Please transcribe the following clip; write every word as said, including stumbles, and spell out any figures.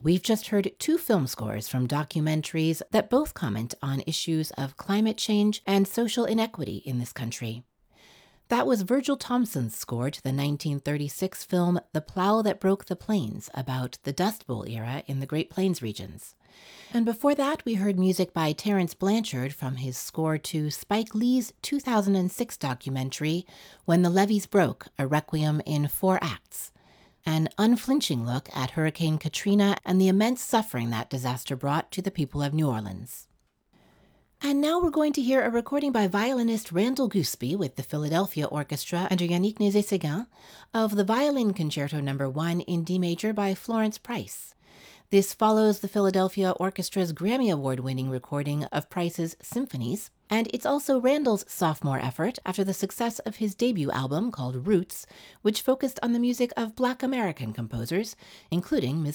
We've just heard two film scores from documentaries that both comment on issues of climate change and social inequity in this country. That was Virgil Thomson's score to the nineteen thirty-six film The Plow That Broke the Plains, about the Dust Bowl era in the Great Plains regions. And before that, we heard music by Terence Blanchard from his score to Spike Lee's two thousand six documentary, When the Levees Broke, a Requiem in Four Acts. An unflinching look at Hurricane Katrina and the immense suffering that disaster brought to the people of New Orleans. And now we're going to hear a recording by violinist Randall Gooseby with the Philadelphia Orchestra under Yannick Nézet-Séguin of the Violin Concerto Number one in D major by Florence Price. This follows the Philadelphia Orchestra's Grammy Award-winning recording of Price's Symphonies, and it's also Randall's sophomore effort after the success of his debut album called Roots, which focused on the music of Black American composers, including Miz